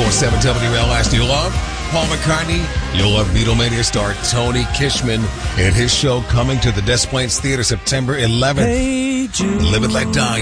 94.7 WLS. Do you love Paul McCartney? You'll love Beatlemania star Tony Kishman and his show coming to the Des Plaines Theater September 11th. Hey Jude. Live and Let Die.